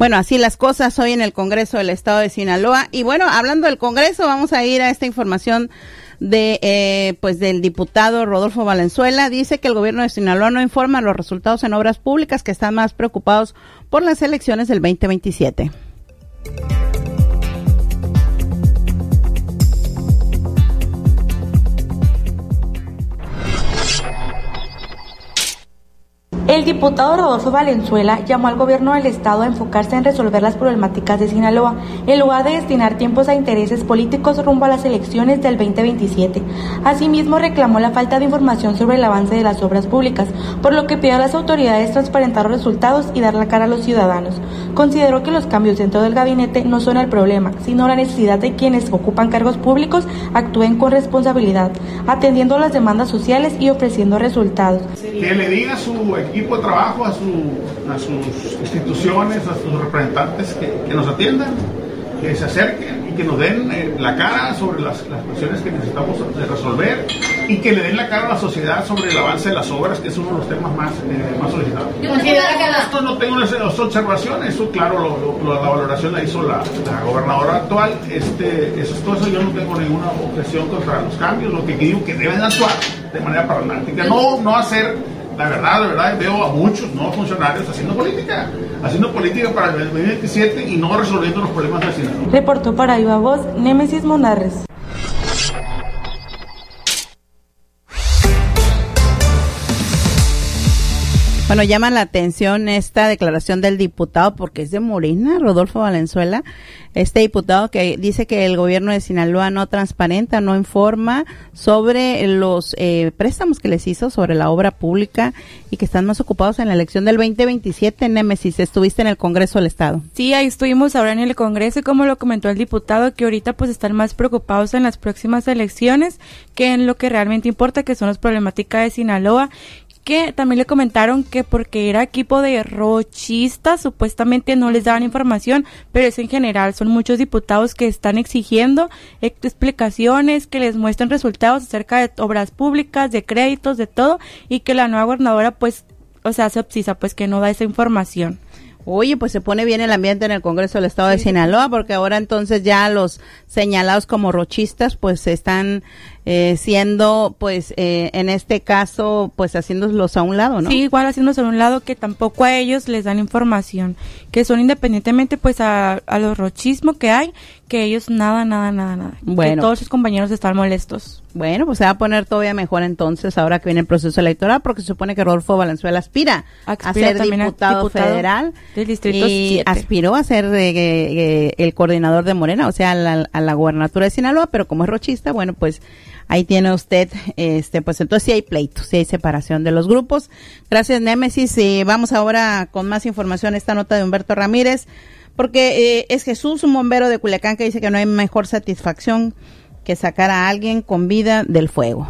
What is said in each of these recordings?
Bueno, así las cosas hoy en el Congreso del Estado de Sinaloa. Y bueno, hablando del Congreso, vamos a ir a esta información de pues del diputado Rodolfo Valenzuela. Dice que el gobierno de Sinaloa no informa los resultados en obras públicas, que están más preocupados por las elecciones del 2027. El diputado Rodolfo Valenzuela llamó al gobierno del estado a enfocarse en resolver las problemáticas de Sinaloa, en lugar de destinar tiempos a intereses políticos rumbo a las elecciones del 2027. Asimismo, reclamó la falta de información sobre el avance de las obras públicas, por lo que pidió a las autoridades transparentar los resultados y dar la cara a los ciudadanos. Consideró que los cambios dentro del gabinete no son el problema, sino la necesidad de quienes ocupan cargos públicos actúen con responsabilidad, atendiendo las demandas sociales y ofreciendo resultados. Que le diga a su equipo de trabajo, a sus instituciones, a sus representantes que nos atiendan, que se acerquen y que nos den la cara sobre las cuestiones que necesitamos resolver y que le den la cara a la sociedad sobre el avance de las obras, que es uno de los temas más solicitados. ¿Considera que esto no tengo unas observaciones? Eso, claro, la valoración la hizo la gobernadora actual. Todo eso yo no tengo ninguna objeción contra los cambios. Lo que digo que deben actuar de manera pragmática, no hacer. La verdad, veo a muchos funcionarios haciendo política para el 2027 y no resolviendo los problemas de Sinaloa. Reportó para Viva Voz, Némesis Monarres. Bueno, llama la atención esta declaración del diputado porque es de Morena, Rodolfo Valenzuela. Este diputado que dice que el gobierno de Sinaloa no transparenta, no informa sobre los préstamos que les hizo sobre la obra pública y que están más ocupados en la elección del 2027. Némesis, estuviste en el Congreso del Estado. Sí, ahí estuvimos ahora en el Congreso y como lo comentó el diputado, que ahorita pues están más preocupados en las próximas elecciones que en lo que realmente importa, que son las problemáticas de Sinaloa. Que también le comentaron que porque era equipo de rochistas, supuestamente no les daban información, pero eso en general, son muchos diputados que están exigiendo explicaciones, que les muestren resultados acerca de obras públicas, de créditos, de todo, y que la nueva gobernadora pues, se obsesa, pues que no da esa información. Oye, pues se pone bien el ambiente en el Congreso del Estado de Sinaloa, porque ahora entonces ya los señalados como rochistas pues están siendo pues en este caso pues haciéndolos a un lado, ¿no? Sí, igual haciéndose a un lado, que tampoco a ellos les dan información, que son independientemente pues a los rochismos que hay, que ellos nada. Bueno, que todos sus compañeros están molestos. Bueno, pues se va a poner todavía mejor entonces ahora que viene el proceso electoral, porque se supone que Rodolfo Valenzuela aspira a ser diputado federal del distrito y 7. aspiró a ser el coordinador de Morena, o sea, a la gubernatura de Sinaloa, pero como es rochista, bueno, pues ahí tiene usted, pues entonces sí hay pleitos, sí hay separación de los grupos. Gracias, Némesis. Vamos ahora con más información, esta nota de Humberto Ramírez, porque es Jesús, un bombero de Culiacán, que dice que no hay mejor satisfacción que sacar a alguien con vida del fuego.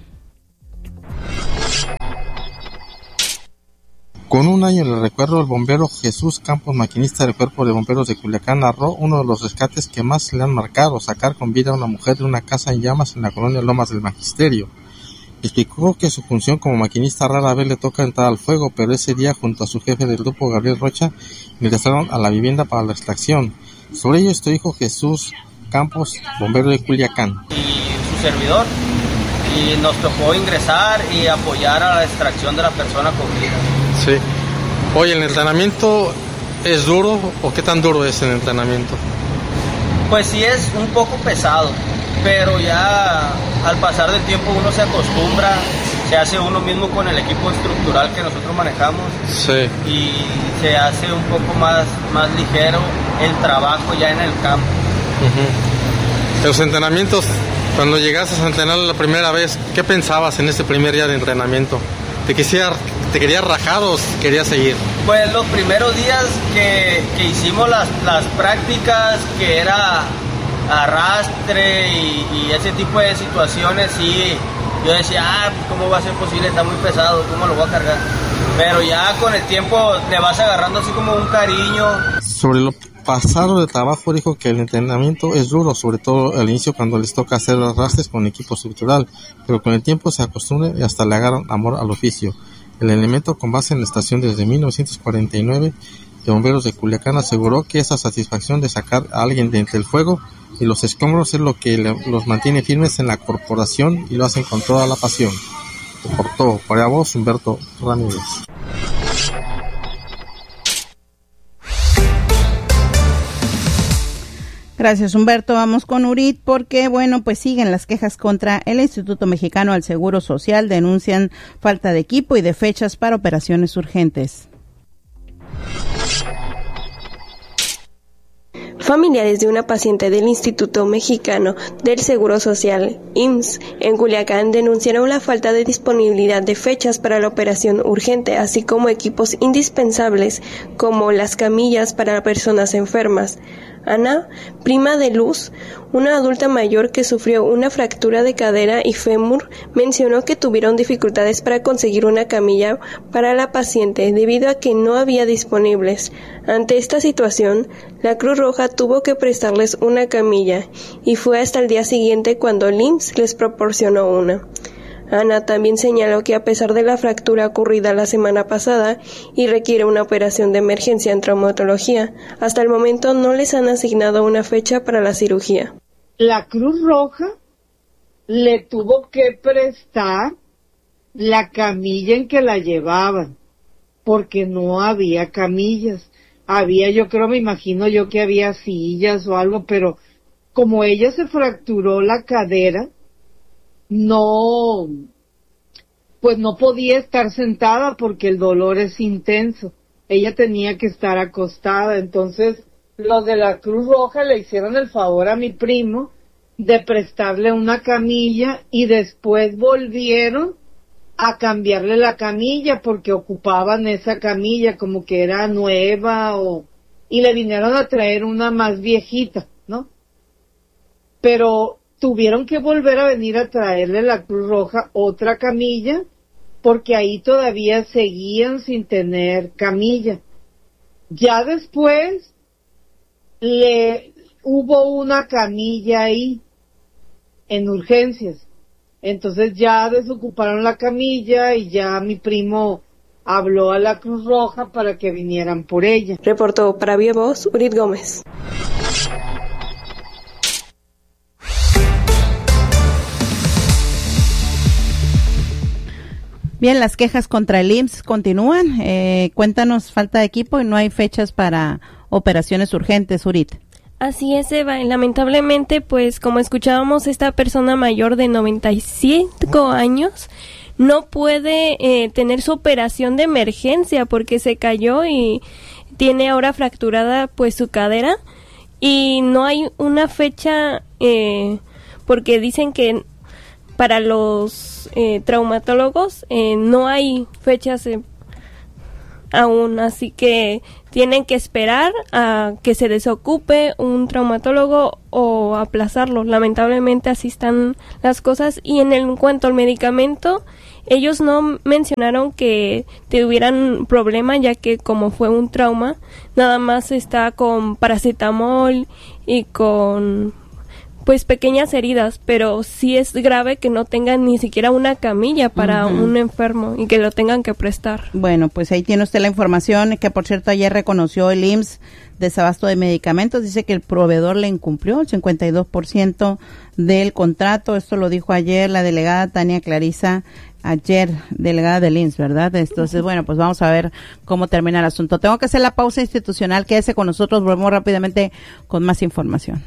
Con un año de recuerdo, el bombero Jesús Campos, maquinista del Cuerpo de Bomberos de Culiacán, narró uno de los rescates que más le han marcado: sacar con vida a una mujer de una casa en llamas en la colonia Lomas del Magisterio. Explicó que su función como maquinista rara vez le toca entrar al fuego, pero ese día, junto a su jefe del grupo, Gabriel Rocha, ingresaron a la vivienda para la extracción. Sobre ello dijo Jesús Campos, bombero de Culiacán. Y su servidor, y nos tocó ingresar y apoyar a la extracción de la persona con vida. Sí. Oye, ¿el entrenamiento es duro o qué tan duro es el entrenamiento? Pues sí, es un poco pesado, pero ya al pasar del tiempo uno se acostumbra, se hace uno mismo con el equipo estructural que nosotros manejamos. Sí. Y se hace un poco más ligero el trabajo ya en el campo. Uh-huh. Los entrenamientos, cuando llegaste a entrenar la primera vez, ¿qué pensabas en ese primer día de entrenamiento? ¿Te querías rajar o querías seguir? Pues los primeros días que hicimos las prácticas, que era arrastre y ese tipo de situaciones, sí, yo decía, ¿cómo va a ser posible? Está muy pesado, ¿cómo lo voy a cargar? Pero ya con el tiempo le vas agarrando así como un cariño. Sobre lo pasado de trabajo, dijo que el entrenamiento es duro, sobre todo al inicio cuando les toca hacer arrastres con equipo estructural, pero con el tiempo se acostumbran y hasta le agarran amor al oficio. El elemento, con base en la estación desde 1949, de Bomberos de Culiacán aseguró que esa satisfacción de sacar a alguien de entre el fuego y los escombros es lo que los mantiene firmes en la corporación y lo hacen con toda la pasión. Reportó para voz Humberto Ramírez. Gracias, Humberto. Vamos con Urit porque, bueno, pues siguen las quejas contra el Instituto Mexicano al Seguro Social. Denuncian falta de equipo y de fechas para operaciones urgentes. Familiares de una paciente del Instituto Mexicano del Seguro Social, IMSS, en Culiacán denunciaron la falta de disponibilidad de fechas para la operación urgente, así como equipos indispensables como las camillas para personas enfermas. Ana, prima de Luz, una adulta mayor que sufrió una fractura de cadera y fémur, mencionó que tuvieron dificultades para conseguir una camilla para la paciente debido a que no había disponibles. Ante esta situación, la Cruz Roja tuvo que prestarles una camilla y fue hasta el día siguiente cuando el IMSS les proporcionó una. Ana también señaló que a pesar de la fractura ocurrida la semana pasada y requiere una operación de emergencia en traumatología, hasta el momento no les han asignado una fecha para la cirugía. La Cruz Roja le tuvo que prestar la camilla en que la llevaban, porque no había camillas. Había, yo creo, me imagino yo que había sillas o algo, pero como ella se fracturó la cadera, no podía estar sentada porque el dolor es intenso. Ella tenía que estar acostada. Entonces, los de la Cruz Roja le hicieron el favor a mi primo de prestarle una camilla y después volvieron a cambiarle la camilla porque ocupaban esa camilla como que era nueva y le vinieron a traer una más viejita, ¿no? Pero tuvieron que volver a venir a traerle la Cruz Roja otra camilla porque ahí todavía seguían sin tener camilla. Ya después hubo una camilla ahí en urgencias. Entonces ya desocuparon la camilla y ya mi primo habló a la Cruz Roja para que vinieran por ella. Reportó para Viva Voz, Urit Gómez. Bien, las quejas contra el IMSS continúan. Cuéntanos, falta de equipo y no hay fechas para operaciones urgentes, Urit. Así es, Eva. Lamentablemente, pues como escuchábamos, esta persona mayor de 95 años no puede tener su operación de emergencia porque se cayó y tiene ahora fracturada pues su cadera y no hay una fecha porque dicen que para los traumatólogos no hay fechas aún, así que tienen que esperar a que se desocupe un traumatólogo o aplazarlo. Lamentablemente así están las cosas. Y en cuanto al medicamento, ellos no mencionaron que tuvieran problema, ya que como fue un trauma, nada más está con paracetamol y con pues pequeñas heridas, pero sí es grave que no tengan ni siquiera una camilla para un enfermo y que lo tengan que prestar. Bueno, pues ahí tiene usted la información, que por cierto ayer reconoció el IMSS desabasto de medicamentos. Dice que el proveedor le incumplió el 52% del contrato. Esto lo dijo ayer la delegada Tania Clarisa, ayer delegada del IMSS, ¿verdad? Entonces, bueno, pues vamos a ver cómo termina el asunto. Tengo que hacer la pausa institucional. Quédese con nosotros, volvemos rápidamente con más información.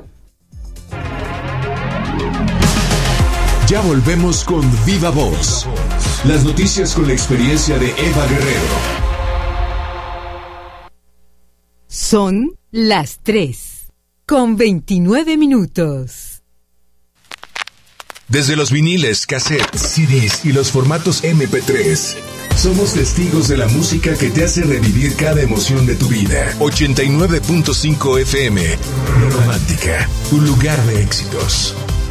Ya volvemos con Viva Voz. Las noticias con la experiencia de Eva Guerrero. Son las 3:29. Desde los viniles, cassettes, CDs y los formatos MP3, somos testigos de la música que te hace revivir cada emoción de tu vida. 89.5 FM. Romántica, tu lugar de éxitos.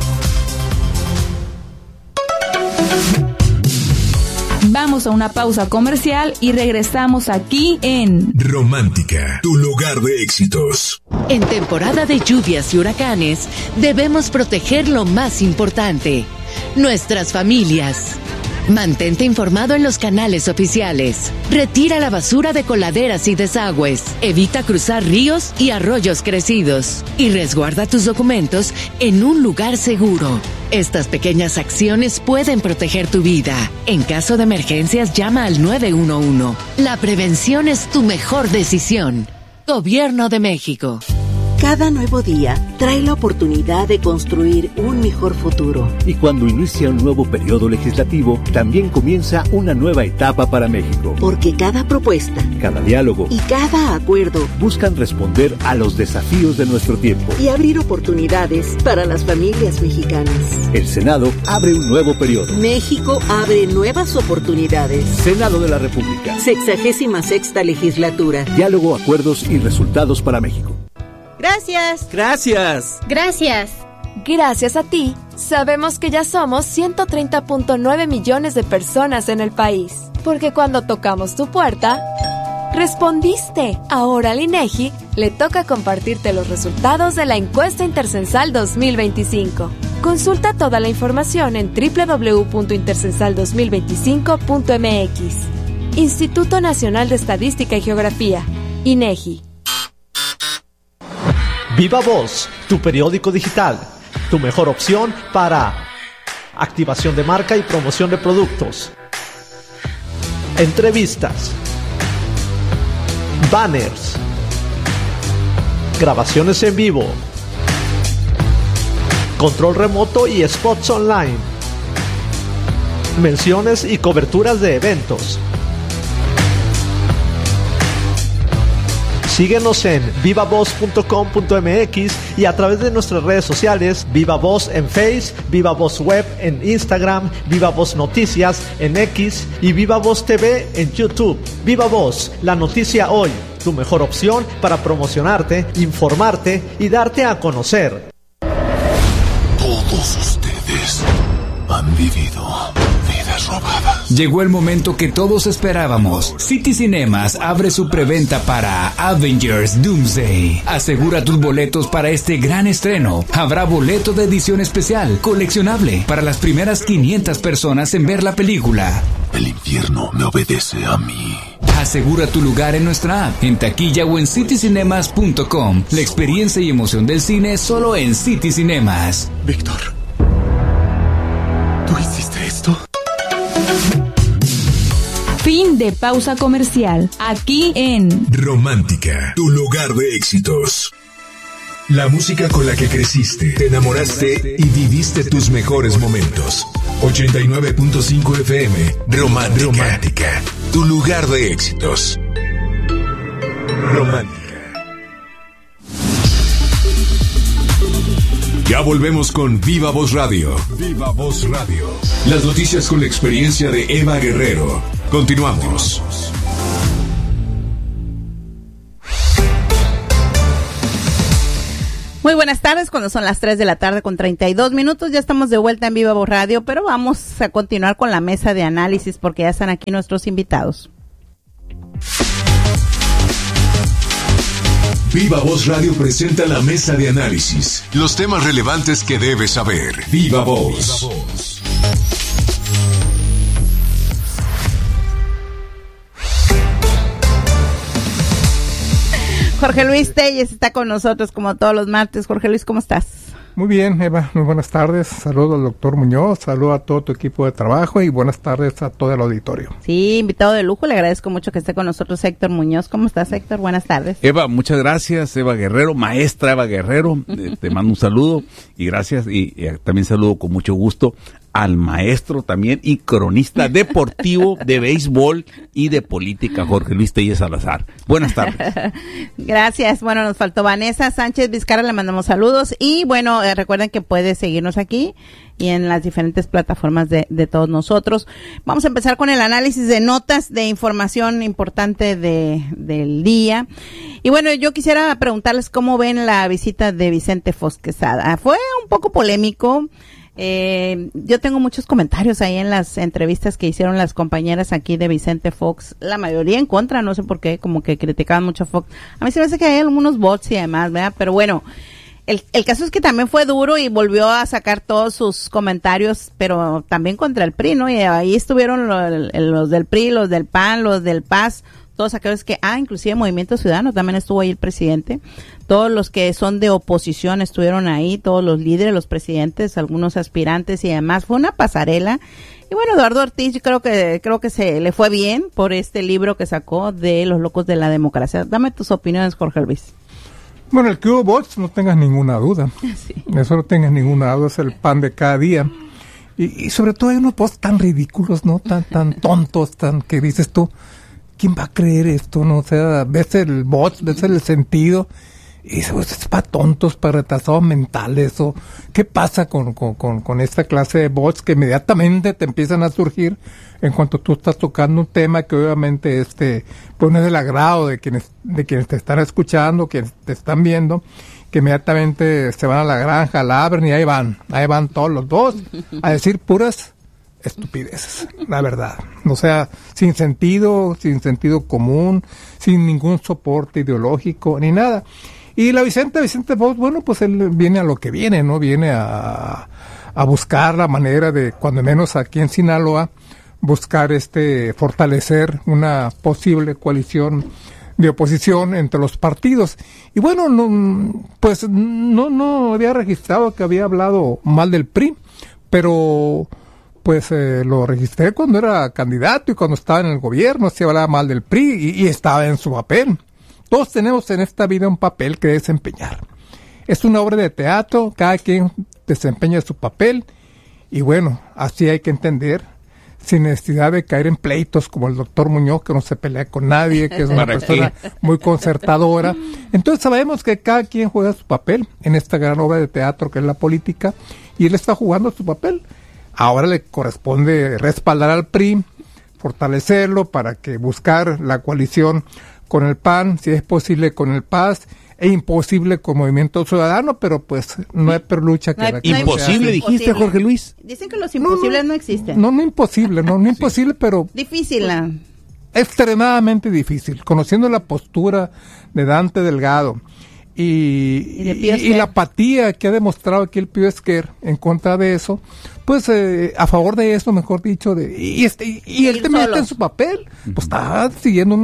Vamos a una pausa comercial y regresamos aquí en Romántica, tu lugar de éxitos. En temporada de lluvias y huracanes, debemos proteger lo más importante, nuestras familias. Mantente informado en los canales oficiales. Retira la basura de coladeras y desagües. Evita cruzar ríos y arroyos crecidos. Y resguarda tus documentos en un lugar seguro. Estas pequeñas acciones pueden proteger tu vida. En caso de emergencias, llama al 911. La prevención es tu mejor decisión. Gobierno de México. Cada nuevo día trae la oportunidad de construir un mejor futuro. Y cuando inicia un nuevo periodo legislativo, también comienza una nueva etapa para México. Porque cada propuesta, cada diálogo y cada acuerdo buscan responder a los desafíos de nuestro tiempo y abrir oportunidades para las familias mexicanas. El Senado abre un nuevo periodo. México abre nuevas oportunidades. Senado de la República. 66ª legislatura. Diálogo, acuerdos y resultados para México. Gracias. Gracias. Gracias. Gracias a ti, sabemos que ya somos 130.9 millones de personas en el país. Porque cuando tocamos tu puerta, respondiste. Ahora al INEGI le toca compartirte los resultados de la encuesta intercensal 2025. Consulta toda la información en www.intercensal2025.mx. Instituto Nacional de Estadística y Geografía, INEGI. Viva Voz, tu periódico digital, tu mejor opción para activación de marca y promoción de productos, entrevistas, banners, grabaciones en vivo, control remoto y spots online, menciones y coberturas de eventos. Síguenos en vivavoz.com.mx y a través de nuestras redes sociales, Viva Voz en Face, Viva Voz Web en Instagram, Viva Voz Noticias en X y Viva Voz TV en YouTube. Viva Voz, la noticia hoy, tu mejor opción para promocionarte, informarte y darte a conocer. Todos ustedes han vivido vidas robadas. Llegó el momento que todos esperábamos. City Cinemas abre su preventa para Avengers Doomsday. Asegura tus boletos para este gran estreno. Habrá boleto de edición especial, coleccionable, para las primeras 500 personas en ver la película. El infierno me obedece a mí. Asegura tu lugar en nuestra app, en taquilla o en citycinemas.com. La experiencia y emoción del cine solo en City Cinemas. Víctor, ¿tú hiciste esto? Fin de pausa comercial. Aquí en Romántica, tu lugar de éxitos. La música con la que creciste, te enamoraste y viviste tus mejores momentos. 89.5 FM, Romántica, tu lugar de éxitos. Romántica. Ya volvemos con Viva Voz Radio. Viva Voz Radio. Las noticias con la experiencia de Eva Guerrero. Continuamos. Muy buenas tardes, cuando son las 3 de la tarde con 32 minutos, ya estamos de vuelta en Viva Voz Radio, pero vamos a continuar con la mesa de análisis porque ya están aquí nuestros invitados. Viva Voz Radio presenta la mesa de análisis. Los temas relevantes que debes saber. Viva Voz. Jorge Luis Telles está con nosotros como todos los martes. Jorge Luis, ¿cómo estás? Muy bien, Eva, muy buenas tardes. Saludos al doctor Muñoz, saludo a todo tu equipo de trabajo y buenas tardes a todo el auditorio. Sí, invitado de lujo, le agradezco mucho que esté con nosotros Héctor Muñoz. ¿Cómo estás, Héctor? Buenas tardes. Eva, muchas gracias, Eva Guerrero, maestra Eva Guerrero, te mando un saludo y gracias y también saludo con mucho gusto al maestro también y cronista deportivo de béisbol y de política, Jorge Luis Telles Salazar. Buenas tardes. Gracias. Bueno, nos faltó Vanessa Sánchez Vizcarra, le mandamos saludos y bueno, recuerden que puede seguirnos aquí y en las diferentes plataformas de todos nosotros. Vamos a empezar con el análisis de notas de información importante del día. Y bueno, yo quisiera preguntarles cómo ven la visita de Vicente Fox Quesada. Fue un poco polémico. Yo tengo muchos comentarios ahí en las entrevistas que hicieron las compañeras aquí de Vicente Fox, la mayoría en contra, no sé por qué, como que criticaban mucho a Fox. A mí se me hace que hay algunos bots y demás, ¿verdad? Pero bueno, el caso es que también fue duro y volvió a sacar todos sus comentarios, pero también contra el PRI, ¿no? Y ahí estuvieron los del PRI, los del PAN, los del PAS, todos aquellos que, inclusive Movimiento Ciudadano, también estuvo ahí el presidente, todos los que son de oposición estuvieron ahí, todos los líderes, los presidentes, algunos aspirantes y demás. Fue una pasarela. Y bueno, Eduardo Ortiz, yo creo que se le fue bien por este libro que sacó de Los Locos de la Democracia. Dame tus opiniones, Jorge Luis. Bueno, el que hubo bots, no tengas ninguna duda. Sí. Eso no tengas ninguna duda, es el pan de cada día. Y sobre todo hay unos bots tan ridículos, ¿no? Tan tontos, que dices tú, ¿quién va a creer esto? ¿No? O sea, ves el bot, ves el sentido, y pues, es para tontos, para retrasados mentales. O ¿qué pasa con esta clase de bots que inmediatamente te empiezan a surgir en cuanto tú estás tocando un tema que obviamente pues no es del agrado de quienes te están escuchando, quienes te están viendo, que inmediatamente se van a la granja, la abren y ahí van todos los dos a decir puras estupideces, la verdad. O sea, sin sentido común, sin ningún soporte ideológico ni nada. Y la Vicente Fox, bueno, pues él viene a lo que viene, ¿no? Viene a buscar la manera de, cuando menos aquí en Sinaloa, buscar fortalecer una posible coalición de oposición entre los partidos. Y bueno, no había registrado que había hablado mal del PRI, pero pues lo registré cuando era candidato y cuando estaba en el gobierno, se hablaba mal del PRI y estaba en su papel. Todos tenemos en esta vida un papel que desempeñar. Es una obra de teatro, cada quien desempeña su papel y bueno, así hay que entender, sin necesidad de caer en pleitos como el doctor Muñoz, que no se pelea con nadie, que es una persona muy concertadora. Entonces sabemos que cada quien juega su papel en esta gran obra de teatro que es la política y él está jugando su papel. Ahora le corresponde respaldar al PRI, fortalecerlo para que buscar la coalición con el PAN, si es posible con el PAS, e imposible con Movimiento Ciudadano, pero pues no hay perlucha que la imposible, dijiste, Jorge Luis. Dicen que los imposibles no existen. No imposible, no imposible, pero difícil. Extremadamente difícil, conociendo la postura de Dante Delgado y la apatía que ha demostrado aquí el Pío Esquer en contra de eso, pues a favor de eso, mejor dicho, y él te mete en su papel, pues está siguiendo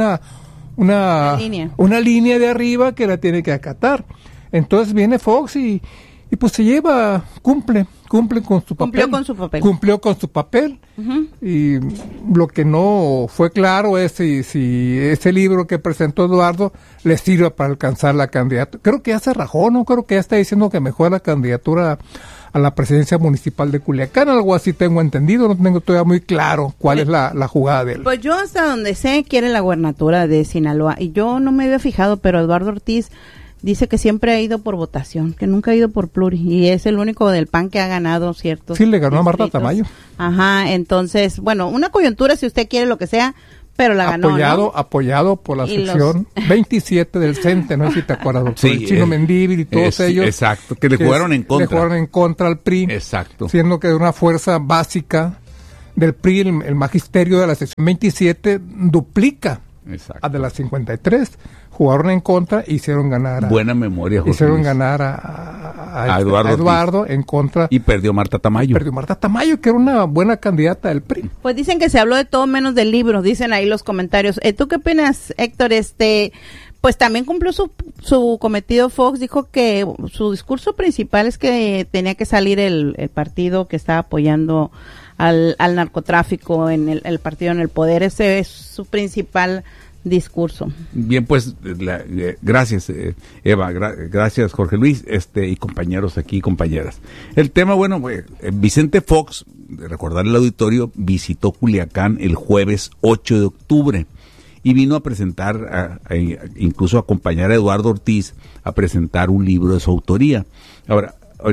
una línea de arriba que la tiene que acatar. Entonces viene Fox y pues se lleva, cumple con su papel. Cumplió con su papel. Uh-huh. Y lo que no fue claro es si ese libro que presentó Eduardo le sirve para alcanzar la candidatura. Creo que ya se rajó, ¿no? Creo que ya está diciendo que mejora la candidatura a la presidencia municipal de Culiacán, algo así tengo entendido, no tengo todavía muy claro cuál es la jugada de él. Pues yo hasta donde sé quiere la gubernatura de Sinaloa y yo no me había fijado, pero Eduardo Ortiz dice que siempre ha ido por votación, que nunca ha ido por pluri y es el único del PAN que ha ganado ciertos. Sí, le ganó a Marta Tamayo. Ajá, entonces, bueno, una coyuntura si usted quiere lo que sea, pero la ganó, ¿no? Apoyado por la sección 27 del CENTE, no sé si te acuerdas, doctor, el Chino Mendívil y todos ellos. Exacto, que le jugaron en contra. Le jugaron en contra al PRI. Exacto. Siendo que una fuerza básica del PRI, el magisterio de la sección 27, duplica a de las 53. Jugaron en contra e hicieron ganar buena memoria, José hicieron Luis. Ganar a Eduardo en contra. Y perdió Marta Tamayo. Que era una buena candidata del PRI. Pues dicen que se habló de todo menos del libro, dicen ahí los comentarios. ¿Tú qué opinas, Héctor? Pues también cumplió su cometido Fox, dijo que su discurso principal es que tenía que salir el partido que estaba apoyando al narcotráfico, en el partido en el poder. Ese es su principal discurso. Bien, pues gracias Eva, gracias Jorge Luis, y compañeros aquí, compañeras. El tema, bueno, Vicente Fox, recordar el auditorio, visitó Culiacán el jueves 8 de octubre y vino a presentar, incluso a acompañar a Eduardo Ortiz a presentar un libro de su autoría. Ahora,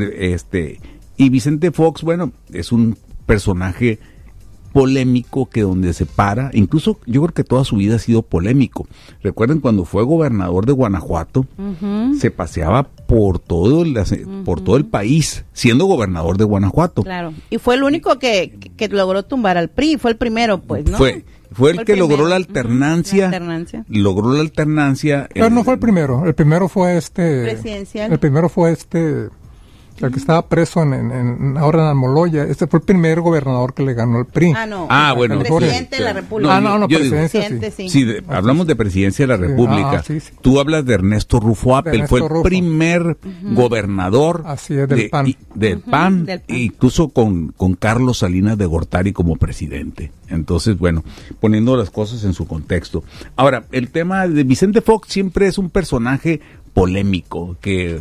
y Vicente Fox, bueno, es un personaje polémico que donde se para, incluso yo creo que toda su vida ha sido polémico. Recuerden cuando fue gobernador de Guanajuato, uh-huh, se paseaba por todo el país, siendo gobernador de Guanajuato. Claro, y fue el único que logró tumbar al PRI, fue el primero, pues, ¿no? fue el que logró la alternancia. Logró la alternancia. Pero no fue el primero. El primero fue presidencial. El primero fue el que estaba preso ahora en Almoloya. Este fue el primer gobernador que le ganó el PRI. Bueno. Presidente de la República. Presidencia sí. Hablamos de presidencia de la República. Sí. Tú hablas de Ernesto Rufo Appel. Fue el primer gobernador del PAN. Del PAN. Incluso con Carlos Salinas de Gortari como presidente. Entonces, bueno, poniendo las cosas en su contexto. Ahora, el tema de Vicente Fox siempre es un personaje polémico, que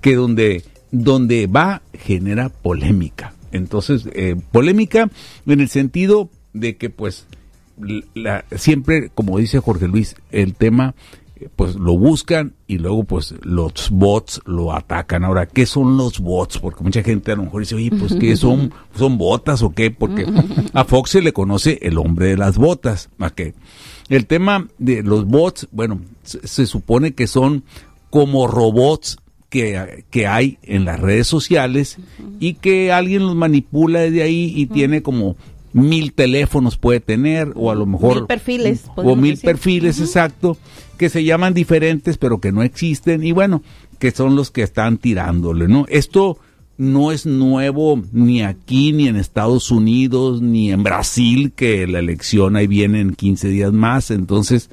donde va genera polémica. Entonces, polémica en el sentido de que pues siempre, como dice Jorge Luis, el tema pues lo buscan y luego pues los bots lo atacan. Ahora, ¿qué son los bots? Porque mucha gente a lo mejor dice, oye, pues ¿qué son botas o qué? Porque a Fox se le conoce el hombre de las botas. ¿Okay? El tema de los bots, bueno, se supone que son como robots que hay en las redes sociales y que alguien los manipula desde ahí y tiene como 1000 teléfonos puede tener, o a lo mejor 1000 perfiles, o 1000 perfiles, exacto, que se llaman diferentes pero que no existen, y bueno, que son los que están tirándole, ¿no? Esto no es nuevo ni aquí, ni en Estados Unidos, ni en Brasil, que la elección ahí viene en 15 días más. Entonces,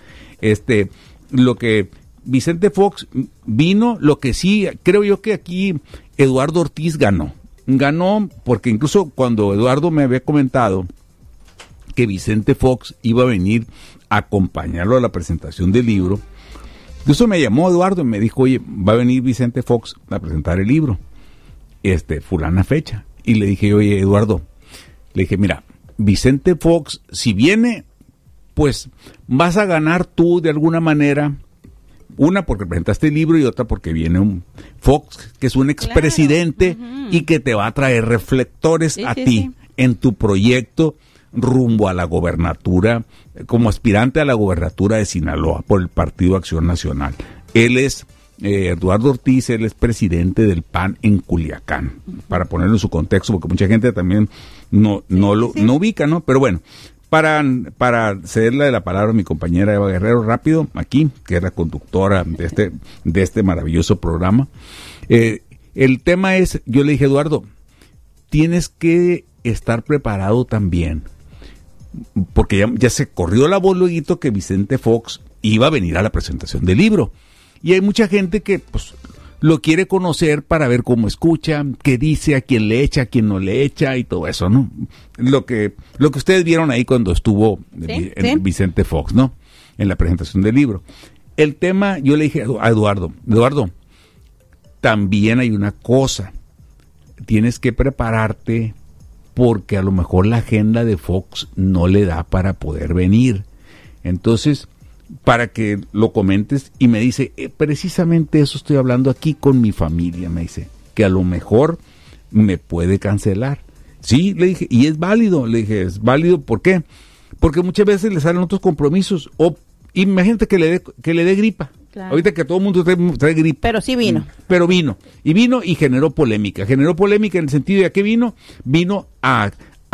lo que Vicente Fox vino, lo que sí, creo yo que aquí Eduardo Ortiz ganó porque incluso cuando Eduardo me había comentado que Vicente Fox iba a venir a acompañarlo a la presentación del libro, incluso me llamó Eduardo y me dijo, oye, va a venir Vicente Fox a presentar el libro, fulana fecha, y le dije, oye, Eduardo, le dije, mira, Vicente Fox, si viene, pues vas a ganar tú de alguna manera. Una, porque presentaste el libro, y otra porque viene un Fox, que es un expresidente, y que te va a traer reflectores a ti en tu proyecto rumbo a la gobernatura, como aspirante a la gobernatura de Sinaloa por el Partido Acción Nacional. Él es, Eduardo Ortiz, él es presidente del PAN en Culiacán, para ponerlo en su contexto, porque mucha gente también no ubica, ¿no? Pero bueno, para cederle la palabra a mi compañera Eva Guerrero rápido, aquí, que es la conductora de este maravilloso programa. El tema es, yo le dije, Eduardo, tienes que estar preparado también, porque ya se corrió la voz luego que Vicente Fox iba a venir a la presentación del libro. Y hay mucha gente que pues lo quiere conocer para ver cómo escucha, qué dice, a quién le echa, a quién no le echa y todo eso, ¿no? Lo que ustedes vieron ahí cuando estuvo Vicente Fox, ¿no? En la presentación del libro. El tema, yo le dije a Eduardo, también hay una cosa, tienes que prepararte porque a lo mejor la agenda de Fox no le da para poder venir. Entonces, para que lo comentes, y me dice, precisamente eso estoy hablando aquí con mi familia, me dice, que a lo mejor me puede cancelar. Sí, le dije, y es válido, le dije, es válido, ¿por qué? Porque muchas veces le salen otros compromisos, o imagínate que le dé gripa. Claro. Ahorita que todo el mundo trae gripa. Pero sí vino. Pero vino y generó polémica en el sentido de a qué vino a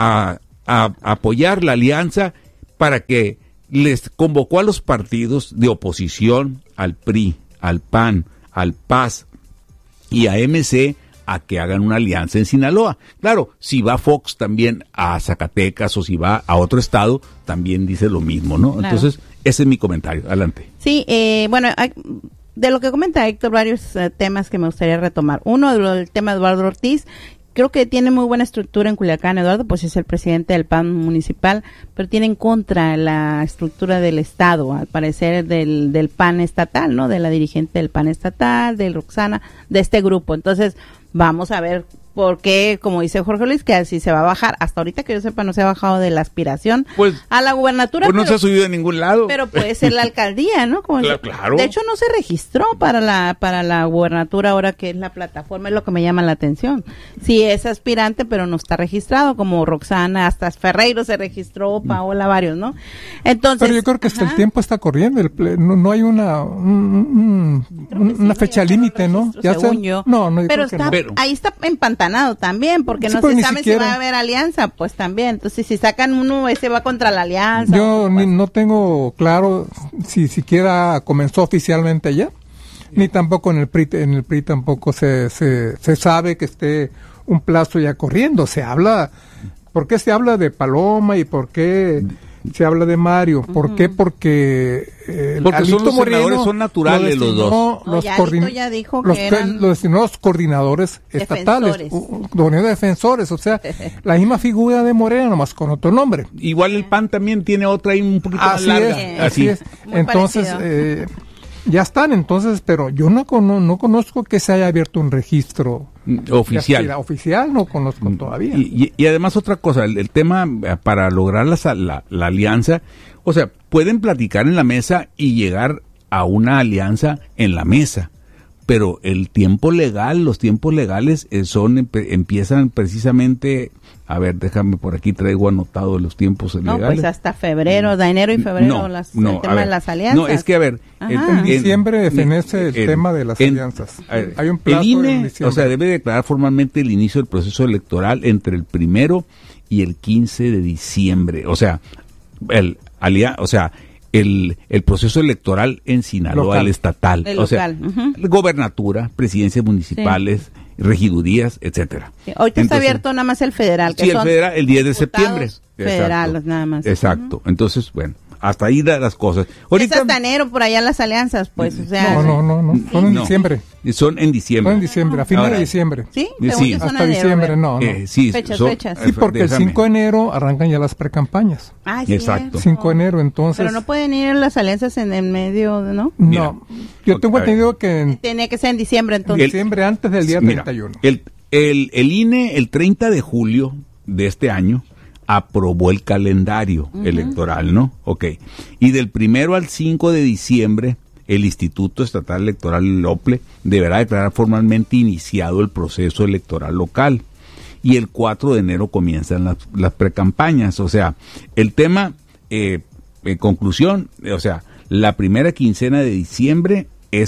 apoyar la alianza, para que les convocó a los partidos de oposición, al PRI, al PAN, al PAS y a MC, a que hagan una alianza en Sinaloa. Claro, si va Fox también a Zacatecas o si va a otro estado, también dice lo mismo, ¿no? Claro. Entonces, ese es mi comentario. Adelante. Sí, bueno, de lo que comenta Héctor, varios temas que me gustaría retomar. Uno, el tema de Eduardo Ortiz. Creo que tiene muy buena estructura en Culiacán. Eduardo, pues es el presidente del PAN municipal, pero tiene en contra la estructura del Estado, al parecer del PAN estatal, ¿no? De la dirigente del PAN estatal, de Roxana, de este grupo. Entonces, vamos a ver por qué, como dice Jorge Luis, que así se va a bajar. Hasta ahorita que yo sepa, no se ha bajado de la aspiración a la gubernatura. Pues no se ha subido de ningún lado. Pero puede ser la alcaldía, ¿no? Claro. De hecho, no se registró para la gubernatura ahora que es la plataforma, es lo que me llama la atención. Sí es aspirante, pero no está registrado, como Roxana, hasta Ferreiro se registró, Paola, varios, ¿no? Entonces. Pero yo creo que hasta el tiempo está corriendo, no hay una fecha límite, ¿no? Según yo. No, pero está, ahí está en pantalla. empantanado también, porque Sí, no pues se ni sabe siquiera. si va a haber alianza, pues también. Entonces, si sacan uno, ese va contra la alianza. Yo no tengo claro si siquiera comenzó oficialmente ya, ni tampoco en el PRI tampoco se sabe que esté un plazo ya corriendo. Se habla, ¿por qué se habla de Paloma y por qué se habla de Mario? ¿Por qué? Porque son los senadores, son naturales los dos. Alito ya dijo que eran lo designó los coordinadores estatales, defensores, o sea, la misma figura de Morena, nomás con otro nombre. Igual el PAN también tiene otra ahí un poquito más Así larga. así es. Muy Entonces, ya están, entonces, pero yo no conozco que se haya abierto un registro oficial. Oficial no conozco todavía. Y además otra cosa, el tema para lograr la alianza, o sea, pueden platicar en la mesa y llegar a una alianza en la mesa, pero el tiempo legal, los tiempos legales empiezan precisamente, a ver, déjame por aquí, traigo anotado los tiempos legales. No, pues hasta febrero, de enero y febrero, el tema de las alianzas. No, es que a ver, en diciembre fenece el tema de las alianzas. Hay un plazo el INE, en diciembre. o sea, debe declarar formalmente el inicio del proceso electoral entre el 1 y el 15 de diciembre. O sea, el proceso electoral en Sinaloa, Local. el estatal, El o sea, local, gobernatura, presidencias municipales, regidurías, etcétera. Sí, ahorita está Entonces, abierto nada más el federal. Que sí, el son federal, el 10 de diputados septiembre. Federales, Exacto. nada más. Exacto. Entonces, bueno, hasta ahí las cosas. Ahorita Es hasta enero por allá las alianzas, pues, o sea. No, son en diciembre. Son en diciembre. Son en diciembre, a finales Ahora, de diciembre. Sí, sí. Hasta diciembre, no. Sí, Fechas. Sí, porque el 5 de enero arrancan ya las precampañas. Ah, exacto. 5 de enero, entonces. Pero no pueden ir las alianzas en el medio, ¿no? No, yo tengo entendido que Tiene que ser en diciembre, entonces. diciembre antes del día 31. El INE, el 30 de julio de este año, aprobó el calendario electoral, ¿no? Ok. Y del 1 al 5 de diciembre, el Instituto Estatal Electoral, el OPLE, deberá declarar formalmente iniciado el proceso electoral local. Y el 4 de enero comienzan las precampañas. O sea, el tema, en conclusión, o sea, la primera quincena de diciembre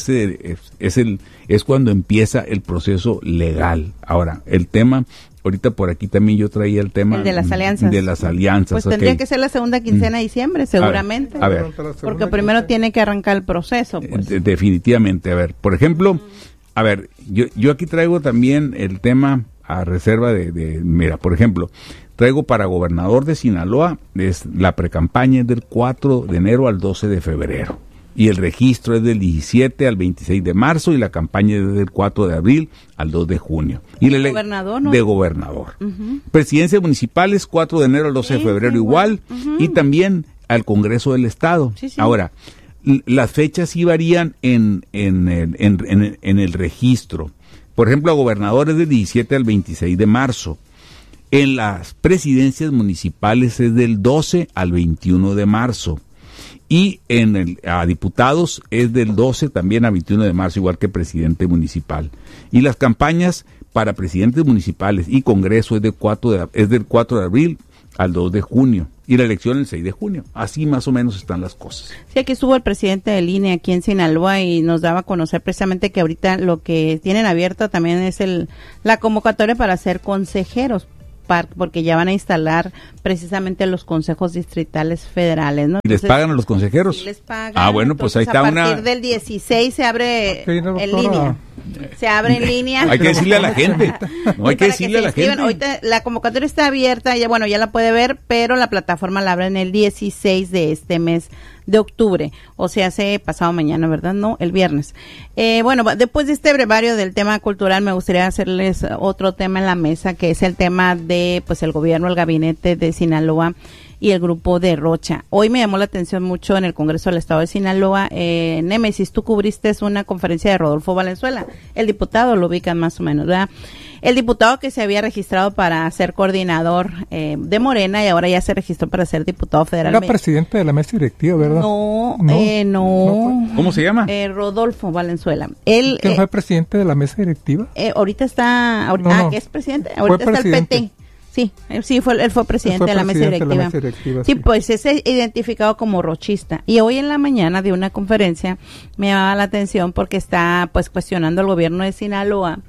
es cuando empieza el proceso legal. Ahora, el tema, ahorita por aquí también yo traía el tema El de las alianzas. De las alianzas. Pues tendría que ser la segunda quincena de diciembre, seguramente. A ver. Porque primero tiene que arrancar el proceso, pues. Definitivamente. A ver, por ejemplo, a ver, yo aquí traigo también el tema a reserva mira, por ejemplo, traigo para gobernador de Sinaloa, la precampaña es del 4 de enero al 12 de febrero. Y el registro es del 17 al 26 de marzo y la campaña es del 4 de abril al 2 de junio. Y ¿De gobernador, no? De gobernador. Presidencias municipales, 4 de enero al 12 de febrero igual. Y también al Congreso del Estado. Ahora, las fechas sí varían en el registro. Por ejemplo, a gobernadores del 17 al 26 de marzo. En las presidencias municipales es del 12 al 21 de marzo. Y a diputados es del 12 también a 21 de marzo, igual que presidente municipal. Y las campañas para presidentes municipales y Congreso es del 4 de abril al 2 de junio. Y la elección el 6 de junio. Así más o menos están las cosas. Sí, aquí estuvo el presidente del INE aquí en Sinaloa y nos daba a conocer precisamente que ahorita lo que tienen abierto también es la convocatoria para ser consejeros, porque ya van a instalar precisamente los consejos distritales federales, ¿no? ¿Y les pagan a los consejeros? Sí, les pagan. Ah, bueno, pues ahí está a partir del 16 se abre en línea. Se abre en línea. Hay que decirle a la gente. No hay que decirle a la gente. Ahorita la convocatoria está abierta, ya la puede ver, pero la plataforma la abren el 16 de este mes de octubre, o sea, hace pasado mañana, ¿verdad? No, el viernes. Bueno, después de este brevario del tema cultural, me gustaría hacerles otro tema en la mesa, que es el tema de, pues, el gobierno, el gabinete de Sinaloa y el grupo de Rocha. Hoy me llamó la atención mucho en el Congreso del Estado de Sinaloa. Némesis, tú cubriste una conferencia de Rodolfo Valenzuela, el diputado, lo ubican más o menos, ¿verdad? El diputado que se había registrado para ser coordinador de Morena y ahora ya se registró para ser diputado federal. Era presidente de la mesa directiva, ¿verdad? No. ¿Cómo se llama? Rodolfo Valenzuela. Él ¿Que fue presidente de la mesa directiva? Ahorita está, ¿qué es presidente? Ahorita está el PT. Sí, él fue presidente de la mesa directiva. Sí, pues es identificado como rochista. Y hoy en la mañana de una conferencia me llamaba la atención porque está, pues, cuestionando al gobierno de Sinaloa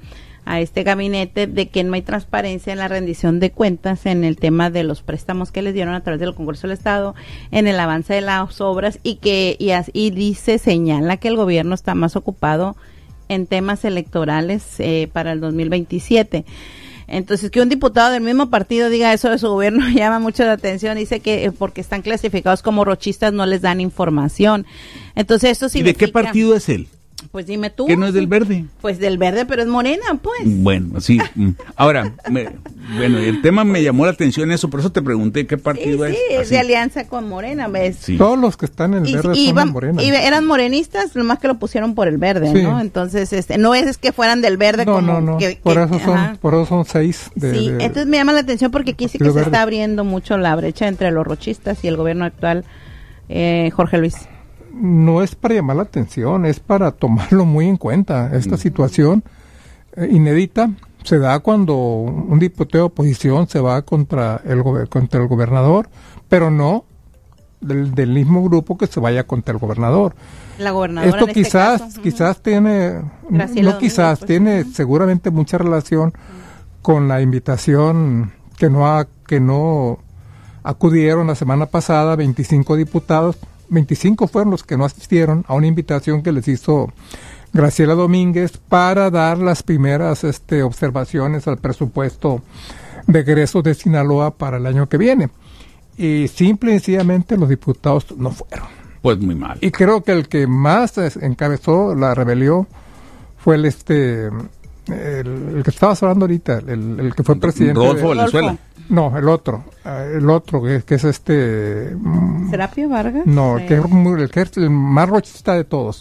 a este gabinete de que no hay transparencia en la rendición de cuentas en el tema de los préstamos que les dieron a través del Congreso del Estado, en el avance de las obras y señala que el gobierno está más ocupado en temas electorales para el 2027. Entonces, que un diputado del mismo partido diga eso de su gobierno llama mucho la atención. Dice que porque están clasificados como rochistas no les dan información. Entonces, eso significa... ¿Y de qué partido es él? Pues dime tú. ¿Que no es del Verde? Pues del Verde, pero es Morena, pues. Bueno, sí. Ahora, el tema me llamó la atención eso, por eso te pregunté qué partido es. Sí, es de alianza con Morena, ¿ves? Sí. Todos los que están en el Verde son de Morena. Y eran morenistas, nomás que lo pusieron por el Verde, sí. ¿no? Entonces, no es que fueran del Verde no. Por eso son 6 Sí, entonces me llama la atención porque aquí sí que se está abriendo mucho la brecha entre los rochistas y el gobierno actual, Jorge Luis. No es para llamar la atención, es para tomarlo muy en cuenta. Esta situación inédita se da cuando un diputado de oposición se va contra el gobernador, pero no del mismo grupo que se vaya contra el gobernador. La gobernadora Esto quizás tiene, tiene seguramente mucha relación con la invitación que no acudieron la semana pasada 25 diputados. 25 fueron los que no asistieron a una invitación que les hizo Graciela Domínguez para dar las primeras observaciones al presupuesto de egresos de Sinaloa para el año que viene. Y simple y sencillamente los diputados no fueron. Pues muy mal. Y creo que el que más encabezó la rebelión fue el que estabas hablando ahorita, el que fue presidente. Rodolfo Valenzuela. No, el otro que es ¿Serapio Vargas? No, el que es el más rochista de todos.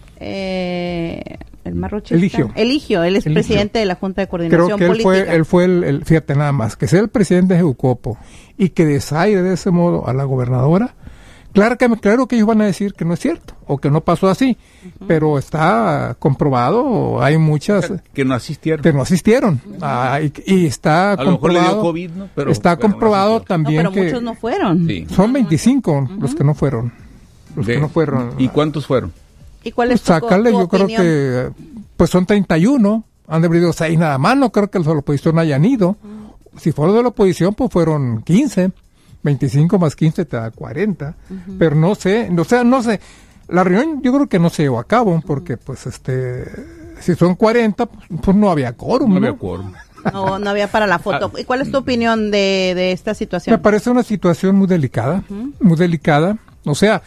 El más rochista. Eligio, él es presidente de la Junta de Coordinación Política. Política. Él fue el fíjate nada más, que sea el presidente de Jucopo y que desaire de ese modo a la gobernadora. Claro que ellos van a decir que no es cierto o que no pasó así, pero está comprobado, hay muchas que no asistieron. Y está a lo mejor le dio COVID, ¿no? Pero comprobado también pero que muchos no fueron. Sí. Son 25 los que no fueron. ¿Y cuántos fueron? ¿Y cuál es Sácale, tu yo opinión? creo que pues son 31, han de haber ido 6 nada más, no creo que los de la oposición hayan ido. Si fueron de la oposición, pues fueron 15. 25 más 15 te da 40, pero no sé. La reunión yo creo que no se llevó a cabo, porque pues si son 40, pues no había quórum. No había quórum. No había para la foto. ¿Y cuál es tu opinión de esta situación? Me parece una situación muy delicada, muy delicada. O sea,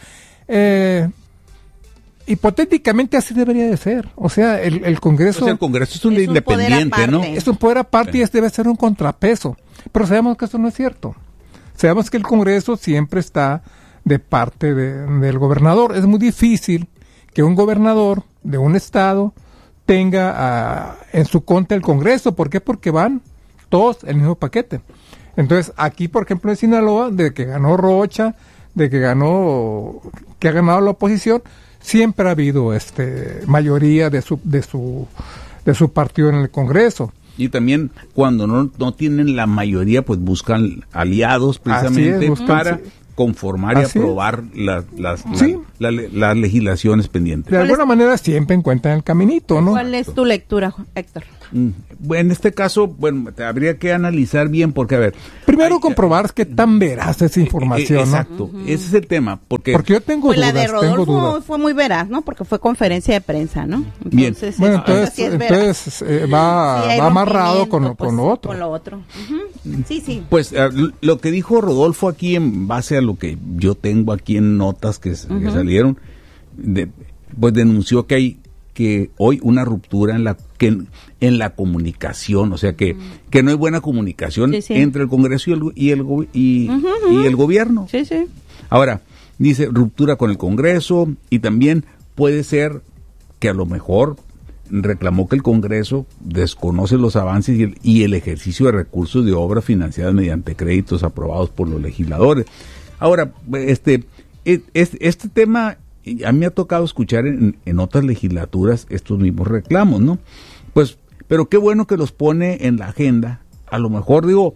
hipotéticamente así debería de ser. O sea, el Congreso... O sea, el Congreso es un independiente, ¿no? Es un poder aparte y debe ser un contrapeso. Pero sabemos que eso no es cierto. Sabemos que el Congreso siempre está de parte del gobernador. Es muy difícil que un gobernador de un estado tenga en su contra el Congreso. ¿Por qué? Porque van todos en el mismo paquete. Entonces, aquí, por ejemplo, en Sinaloa, de que ganó Rocha, que ha ganado la oposición, siempre ha habido mayoría de su partido en el Congreso. Y también cuando no tienen la mayoría, pues buscan aliados precisamente para conformar y aprobar las legislaciones pendientes. De alguna manera siempre encuentran el caminito, ¿no? ¿Cuál es tu lectura, Héctor? En este caso, bueno, habría que analizar bien porque, a ver... Primero comprobar qué tan veraz es esa información, exacto, ¿no? Ese es el tema. Porque yo tengo dudas. La de Rodolfo fue muy veraz, ¿no? Porque fue conferencia de prensa, ¿no? Entonces, bien. Bueno, entonces va amarrado con lo otro. Con lo otro. Sí. Pues lo que dijo Rodolfo aquí en base a lo que yo tengo aquí en notas que salieron, pues denunció que hay hoy una ruptura en la comunicación, o sea que no hay buena comunicación entre el Congreso y el gobierno. Sí. Ahora, dice ruptura con el Congreso y también puede ser que a lo mejor reclamó que el Congreso desconoce los avances y el ejercicio de recursos de obra financiadas mediante créditos aprobados por los legisladores. Ahora, este tema, a mí me ha tocado escuchar en otras legislaturas estos mismos reclamos, ¿no? Pues, pero qué bueno que los pone en la agenda. A lo mejor digo,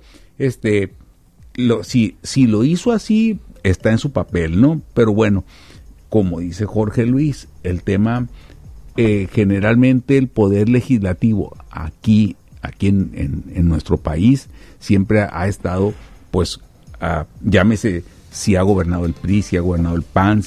si lo hizo así, está en su papel, ¿no? Pero bueno, como dice Jorge Luis, el tema generalmente el poder legislativo aquí en nuestro país siempre ha estado, pues, llámese si ha gobernado el PRI, si ha gobernado el PAN,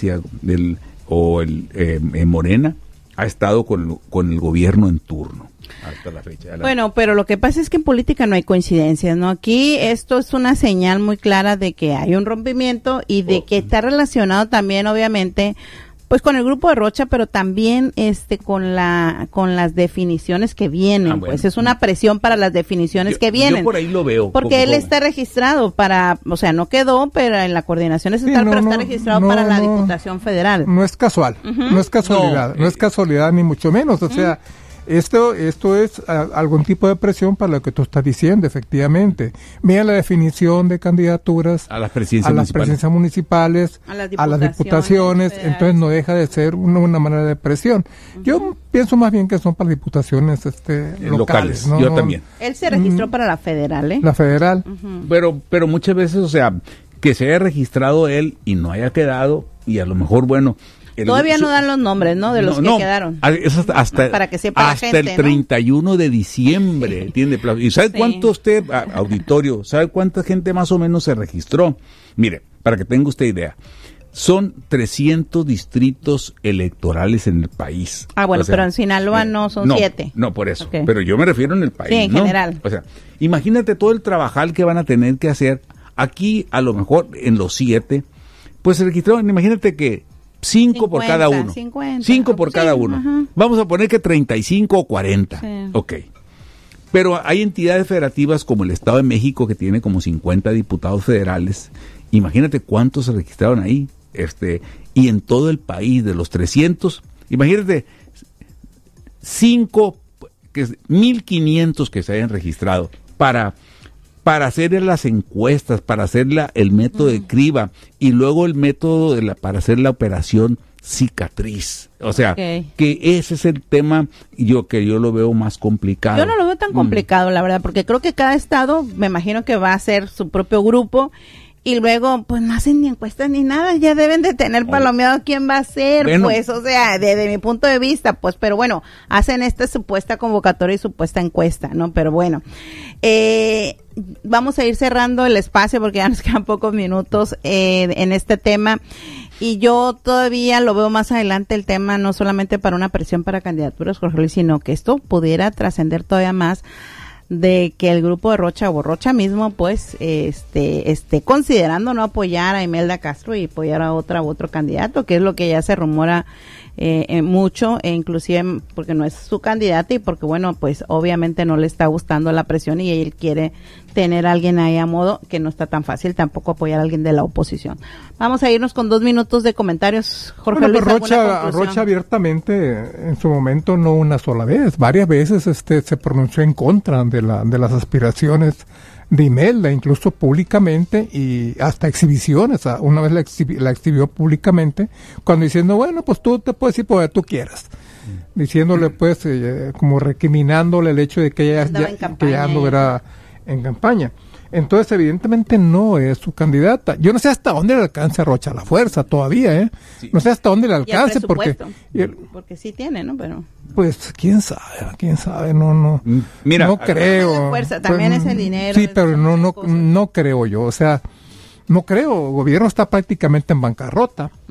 Morena, ha estado con el gobierno en turno hasta la fecha. Bueno, pero lo que pasa es que en política no hay coincidencias, ¿no? Aquí esto es una señal muy clara de que hay un rompimiento y de que está relacionado también, obviamente, pues con el grupo de Rocha, pero también con las definiciones que vienen. Bueno, pues es una presión para las definiciones que vienen. Yo por ahí lo veo. Porque él está registrado para, o sea, no quedó, pero en la coordinación estatal, pero está registrado para la Diputación Federal. No es casual, no es casualidad, no es casualidad ni mucho menos, o sea, esto es algún tipo de presión para lo que tú estás diciendo, efectivamente. Mira la definición de candidaturas a las presidencias municipales, a las diputaciones, entonces no deja de ser una manera de presión. Yo pienso más bien que son para diputaciones locales. ¿No? Yo también. Él se registró para la federal, ¿eh? La federal. Pero muchas veces, o sea, que se haya registrado él y no haya quedado, y a lo mejor, bueno... Todavía no dan los nombres, ¿no? De los que quedaron. Para que sepa la gente, el 31 de diciembre tiene plazo. ¿Y sabe cuánto usted, auditorio, sabe cuánta gente más o menos se registró? Mire, para que tenga usted idea, son 300 distritos electorales en el país. Bueno, o sea, pero en Sinaloa no son 7. No, por eso. Okay. Pero yo me refiero en el país, en general. O sea, imagínate todo el trabajal que van a tener que hacer. Aquí, a lo mejor, en los 7, pues se registraron, imagínate que 5 por cada uno. 5 por cada uno. Ajá. Vamos a poner que 35 o 40. Sí. Ok. Pero hay entidades federativas como el Estado de México que tiene como 50 diputados federales. Imagínate cuántos se registraron ahí. Y en todo el país, de los 300, imagínate 1,500 que se hayan registrado para hacer las encuestas, para hacer el método de criba y luego el método para hacer la operación cicatriz. O sea, que ese es el tema que yo lo veo más complicado. Yo no lo veo tan complicado, la verdad, porque creo que cada estado, me imagino que va a hacer su propio grupo y luego, pues no hacen ni encuestas ni nada, ya deben de tener palomeado quién va a ser, bueno, pues, o sea, desde mi punto de vista, pues, pero bueno, hacen esta supuesta convocatoria y supuesta encuesta, ¿no? Pero bueno, vamos a ir cerrando el espacio porque ya nos quedan pocos minutos en este tema y yo todavía lo veo más adelante el tema, no solamente para una presión para candidaturas, Jorge Luis, sino que esto pudiera trascender todavía más de que el grupo de Rocha o Rocha mismo pues esté considerando no apoyar a Imelda Castro y apoyar a otro candidato, que es lo que ya se rumora mucho, inclusive porque no es su candidata y porque bueno, pues obviamente no le está gustando la presión y él quiere tener a alguien ahí a modo, que no está tan fácil tampoco apoyar a alguien de la oposición. Vamos a irnos con 2 minutos de comentarios, Jorge Luis. Rocha abiertamente en su momento, no una sola vez, varias veces se pronunció en contra de las aspiraciones de Imelda, incluso públicamente y hasta exhibiciones. Una vez la exhibió públicamente, cuando diciendo, bueno, pues tú te puedes ir por donde tú quieras. Diciéndole, pues, como recriminándole el hecho de que ella ya no era en campaña. Entonces, evidentemente no es su candidata. Yo no sé hasta dónde le alcanza a Rocha la fuerza todavía, Sí. No sé hasta dónde le alcance porque sí tiene, ¿no? Pero pues quién sabe, no. Mira, no creo. Fuerza, también es el dinero. Sí, pero no creo yo, o sea, no creo. El gobierno está prácticamente en bancarrota.